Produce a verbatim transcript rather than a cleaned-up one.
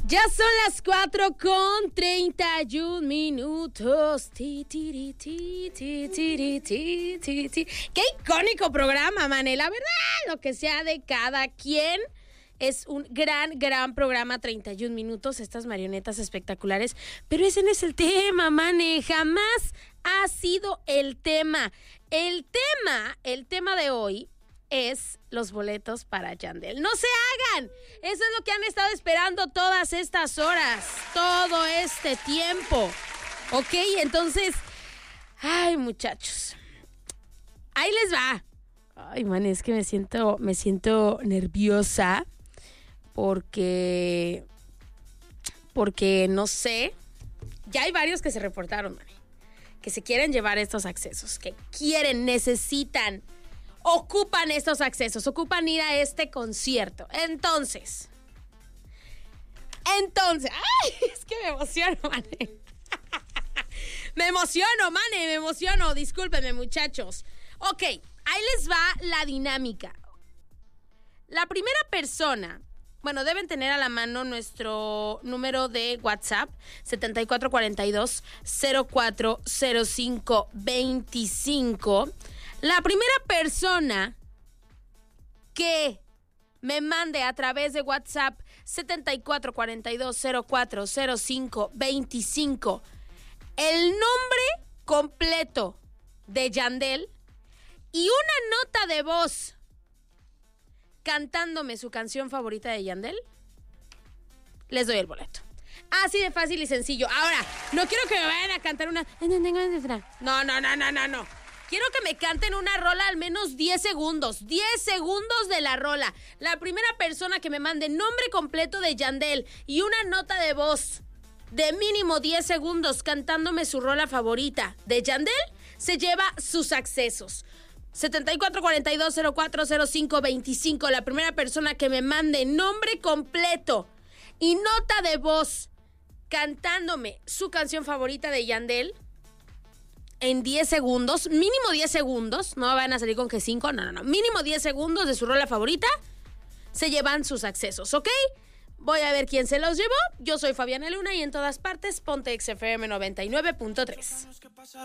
Ya son las cuatro con treinta y un minutos. Ti, ti, ti, ti, ti, ti, ti, ti. Qué icónico programa, mané. La verdad, lo que sea de cada quien. Es un gran, gran programa, treinta y un minutos, estas marionetas espectaculares. Pero ese no es el tema, mane. Jamás ha sido el tema. El tema, el tema de hoy es los boletos para Yandel. ¡No se hagan! Eso es lo que han estado esperando todas estas horas, todo este tiempo. ¿Ok? Entonces, ay, muchachos. Ahí les va. Ay, man, es que me siento, me siento nerviosa. Porque, porque no sé, ya hay varios que se reportaron, man, que se quieren llevar estos accesos, que quieren, necesitan, ocupan estos accesos, ocupan ir a este concierto. Entonces, entonces, ay, es que me emociono, mane. Me emociono, mane, me emociono, discúlpenme, muchachos. Ok, ahí les va la dinámica. La primera persona... Bueno, deben tener a la mano nuestro número de WhatsApp, setenta y cuatro cuarenta y dos, cero cuatro cero cinco veinticinco. La primera persona que me mande a través de WhatsApp, setenta y cuatro cuarenta y dos, cero cuatro cero cinco veinticinco, el nombre completo de Yandel y una nota de voz cantándome su canción favorita de Yandel, les doy el boleto. Así de fácil y sencillo. Ahora, no quiero que me vayan a cantar una... No, no, no, no, no, no. Quiero que me canten una rola al menos diez segundos. diez segundos de la rola. La primera persona que me mande nombre completo de Yandel y una nota de voz de mínimo diez segundos cantándome su rola favorita de Yandel, se lleva sus accesos. setenta y cuatro cuarenta y dos, cero cuatro cero cinco veinticinco. La primera persona que me mande nombre completo y nota de voz cantándome su canción favorita de Yandel en diez segundos, mínimo diez segundos, no van a salir con que cinco, no, no, no, mínimo diez segundos de su rola favorita, se llevan sus accesos, ¿ok? Voy a ver quién se los llevó. Yo soy Fabiana Luna y en todas partes, Ponte X F M noventa y nueve punto tres.